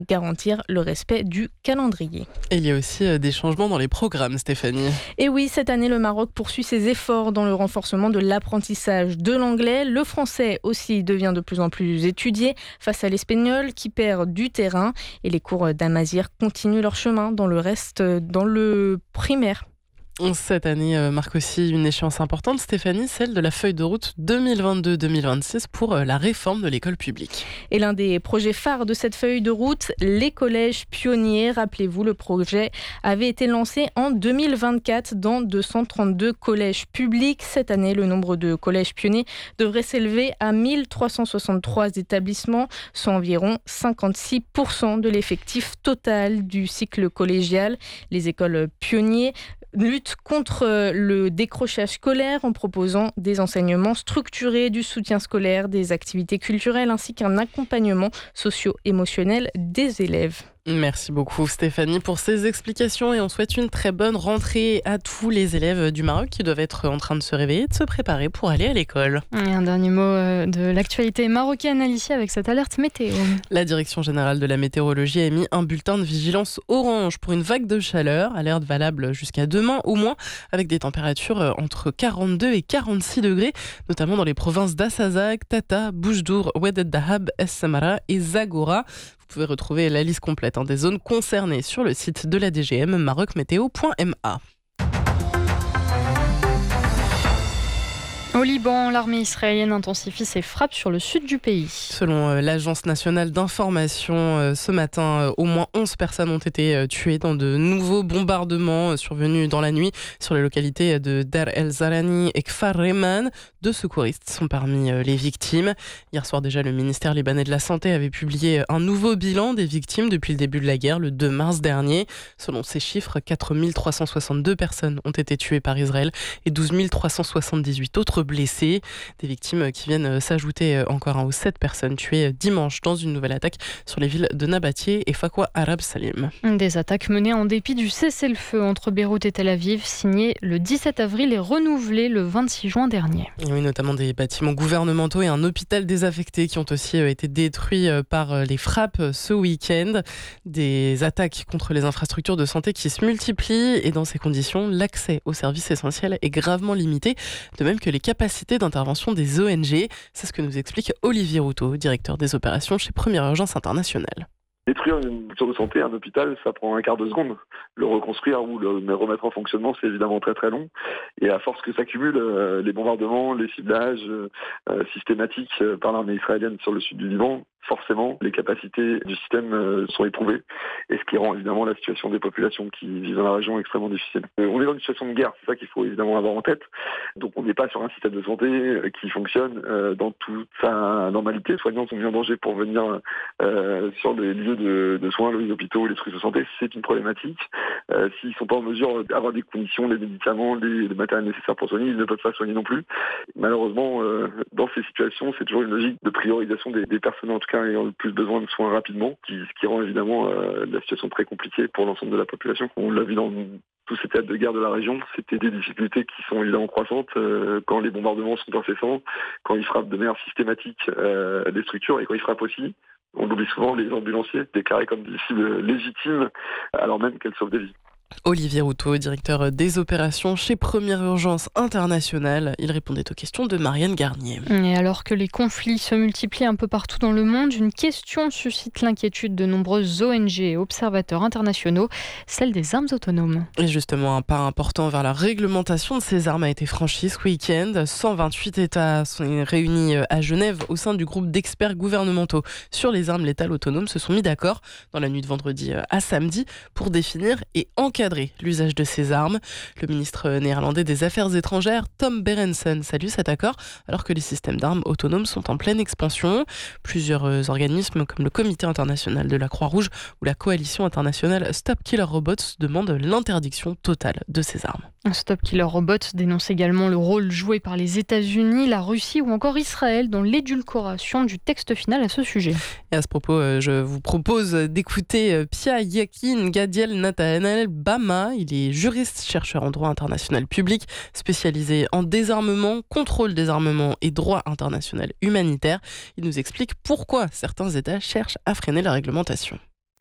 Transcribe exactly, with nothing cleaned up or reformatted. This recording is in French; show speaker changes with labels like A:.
A: garantir le respect du calendrier.
B: Et il y a aussi des changements dans les programmes, Stéphanie.
A: Et oui, cette année, le Maroc poursuit ses efforts dans le renforcement de l'apprentissage de l'anglais. Le français aussi devient de plus en plus étudié face à l'espagnol qui perd du terrain. Et les cours d'Amazigh continuent leur chemin dans le reste, dans le primaire.
B: Cette année marque aussi une échéance importante, Stéphanie, celle de la feuille de route deux mille vingt-deux deux mille vingt-six pour la réforme de l'école publique.
A: Et l'un des projets phares de cette feuille de route, les collèges pionniers. Rappelez-vous, le projet avait été lancé en deux mille vingt-quatre dans deux cent trente-deux collèges publics. Cette année, le nombre de collèges pionniers devrait s'élever à mille trois cent soixante-trois établissements, soit environ cinquante-six pour cent de l'effectif total du cycle collégial. Les écoles pionniers lutte contre le décrochage scolaire en proposant des enseignements structurés, du soutien scolaire, des activités culturelles ainsi qu'un accompagnement socio-émotionnel des élèves.
B: Merci beaucoup Stéphanie pour ces explications et on souhaite une très bonne rentrée à tous les élèves du Maroc qui doivent être en train de se réveiller et de se préparer pour aller à l'école.
C: Et un dernier mot de l'actualité marocaine, Alicia, avec cette alerte météo.
B: La Direction générale de la météorologie a émis un bulletin de vigilance orange pour une vague de chaleur, alerte valable jusqu'à demain au moins, avec des températures entre quarante-deux et quarante-six degrés, notamment dans les provinces d'Assazag, Tata, Boujdour, Oued Dahab, Es Samara et Zagora. Vous pouvez retrouver la liste complète hein, des zones concernées sur le site de la D G M, maroc météo point m a.
C: Au Liban, l'armée israélienne intensifie ses frappes sur le sud du pays.
B: Selon euh, l'agence nationale d'information, euh, ce matin, euh, au moins onze personnes ont été euh, tuées dans de nouveaux bombardements euh, survenus dans la nuit sur les localités de Dar el-Zarani et Kfar Reman. Deux secouristes sont parmi euh, les victimes. Hier soir déjà, le ministère libanais de la Santé avait publié un nouveau bilan des victimes depuis le début de la guerre, le deux mars dernier. Selon ces chiffres, quatre mille trois cent soixante-deux personnes ont été tuées par Israël et douze mille trois cent soixante-dix-huit autres blessés. Des victimes qui viennent s'ajouter encore aux sept personnes tuées dimanche dans une nouvelle attaque sur les villes de Nabatieh et Fakwa Arab Salim.
C: Des attaques menées en dépit du cessez-le-feu entre Beyrouth et Tel Aviv, signé le dix-sept avril et renouvelé le vingt-six juin dernier.
B: Et oui, notamment des bâtiments gouvernementaux et un hôpital désaffecté qui ont aussi été détruits par les frappes ce week-end. Des attaques contre les infrastructures de santé qui se multiplient et dans ces conditions, l'accès aux services essentiels est gravement limité, de même que les capacités d'intervention des O N G. C'est ce que nous explique Olivier Routot, directeur des opérations chez Première Urgence Internationale.
D: Détruire une structure de santé, un hôpital, ça prend un quart de seconde. Le reconstruire ou le remettre en fonctionnement, c'est évidemment très très long. Et à force que s'accumulent euh, les bombardements, les ciblages euh, systématiques euh, par l'armée israélienne sur le sud du Liban, forcément, les capacités du système euh, sont éprouvées. Et ce qui rend évidemment la situation des populations qui vivent dans la région extrêmement difficile. Euh, on est dans une situation de guerre, c'est ça qu'il faut évidemment avoir en tête. Donc on n'est pas sur un système de santé euh, qui fonctionne euh, dans toute sa normalité. Les soignants sont mis en danger pour venir euh, sur les lieux de, de soins, les hôpitaux, les structures de santé, c'est une problématique. Euh, s'ils ne sont pas en mesure d'avoir des conditions, les médicaments, les, les matériels nécessaires pour soigner, ils ne peuvent pas soigner non plus. Malheureusement, euh, dans ces situations, c'est toujours une logique de priorisation des, des personnes en tout cas ayant le plus besoin de soins rapidement, qui, ce qui rend évidemment euh, la situation très compliquée pour l'ensemble de la population. On l'a vu dans tous ces théâtres de guerre de la région, c'était des difficultés qui sont évidemment croissantes euh, quand les bombardements sont incessants, quand ils frappent de manière systématique euh, des structures et quand ils frappent aussi. On oublie souvent les ambulanciers déclarés comme des cibles légitimes alors même qu'elles sauvent des vies.
B: Olivier Routot, directeur des opérations chez Première Urgence Internationale. Il répondait aux questions de Marianne Garnier.
C: Et alors que les conflits se multiplient un peu partout dans le monde, une question suscite l'inquiétude de nombreuses O N G et observateurs internationaux, celle des armes autonomes.
B: Et justement, un pas important vers la réglementation de ces armes a été franchi ce week-end. cent vingt-huit États sont réunis à Genève au sein du groupe d'experts gouvernementaux sur les armes létales autonomes se sont mis d'accord dans la nuit de vendredi à samedi pour définir et encadrer l'usage de ces armes. Le ministre néerlandais des Affaires étrangères, Tom Berendsen, salue cet accord alors que les systèmes d'armes autonomes sont en pleine expansion. Plusieurs organismes comme le Comité international de la Croix-Rouge ou la Coalition internationale Stop Killer Robots demandent l'interdiction totale de ces armes.
C: Stop Killer Robots dénonce également le rôle joué par les États-Unis, la Russie ou encore Israël dans l'édulcoration du texte final à ce sujet.
B: Et à ce propos, je vous propose d'écouter Pia Yakin Gadiel Nathanael Bama. Il est juriste, chercheur en droit international public, spécialisé en désarmement, contrôle des armements et droit international humanitaire. Il nous explique pourquoi certains États cherchent à freiner la réglementation.